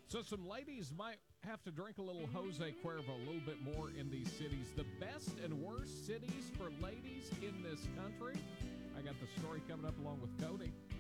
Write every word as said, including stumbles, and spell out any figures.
So some ladies might have to drink a little Jose Cuervo a little bit more in these cities. The best and worst cities for ladies in this country. I got the story coming up along with Cody.